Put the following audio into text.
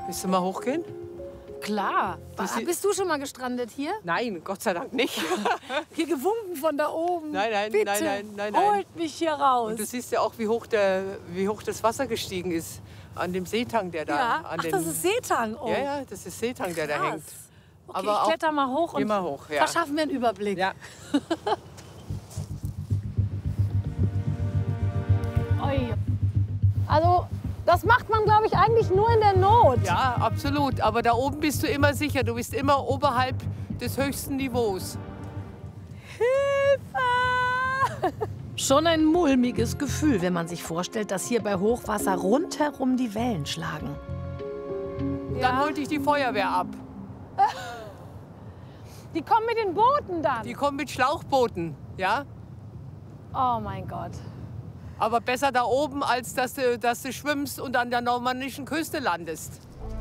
Willst du mal hochgehen? Klar. Bist du schon mal gestrandet hier? Nein, Gott sei Dank nicht. Hier gewunken von da oben. Nein, Bitte, nein. holt mich hier raus. Und du siehst ja auch, wie hoch das Wasser gestiegen ist an dem Seetang, der da... Ja, An ach, das ist Seetang. Oh. Ja, das ist Seetang, der da hängt. Okay, Aber ich kletter mal hoch und geh mal hoch, ja. verschaffen mir einen Überblick. Ja. Ui. Also, das macht man, glaube ich, eigentlich nur in der Not. Ja, absolut. Aber da oben bist du immer sicher. Du bist immer oberhalb des höchsten Niveaus. Hilfe! Schon ein mulmiges Gefühl, wenn man sich vorstellt, dass hier bei Hochwasser rundherum die Wellen schlagen. Dann holt dich die Feuerwehr ab. Die kommen mit den Booten dann? Die kommen mit Schlauchbooten, ja? Oh mein Gott. Aber besser da oben, als dass du schwimmst und an der normannischen Küste landest.